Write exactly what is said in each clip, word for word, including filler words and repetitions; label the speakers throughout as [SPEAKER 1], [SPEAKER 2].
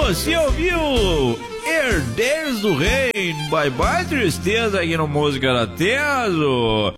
[SPEAKER 1] Você ouviu Herdeiros do Reino, Bye Bye Tristeza aqui no Música da Teso.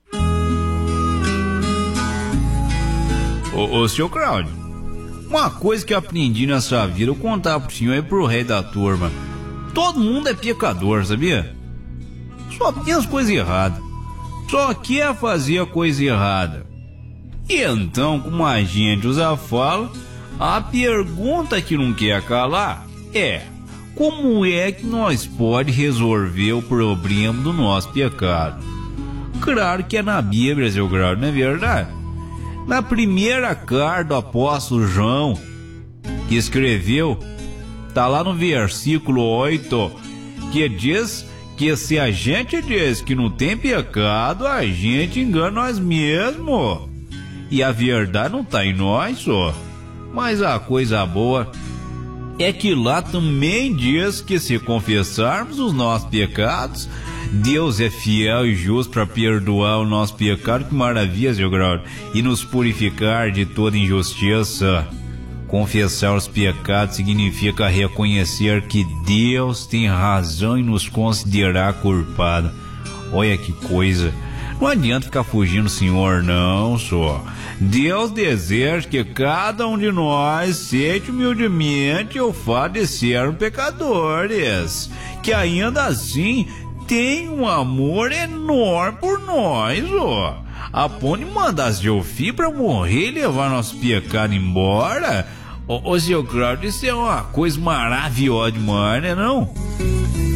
[SPEAKER 1] Ô, ô, seu Claudio, uma coisa que eu aprendi nessa vida, eu contar pro senhor e pro rei da turma. Todo mundo é pecador, sabia? Só pensa coisa errada. Só quer fazer a coisa errada. E então, como a gente usa fala, a pergunta que não quer calar é: como é que nós pode resolver o problema do nosso pecado? Claro que é na Bíblia, seu grau, não é verdade? Na primeira carta do apóstolo João, que escreveu, tá lá no versículo oito, que diz que se a gente diz que não tem pecado, a gente engana nós mesmos. E a verdade não tá em nós, só. Mas a coisa boa é que lá também diz que se confessarmos os nossos pecados, Deus é fiel e justo para perdoar o nosso pecado, que maravilha, seu grau, e nos purificar de toda injustiça. Confessar os pecados significa reconhecer que Deus tem razão em nos considerar culpado. Olha que coisa. Não adianta ficar fugindo do Senhor, não, só. Deus deseja que cada um de nós aceite humildemente o fato de sermos pecadores, que ainda assim tem um amor enorme por nós, ó. A ponto de mandar seu filho pra morrer e levar nosso pecado embora. Ô, ô seu Cláudio, isso é uma coisa maravilhosa demais, né, não?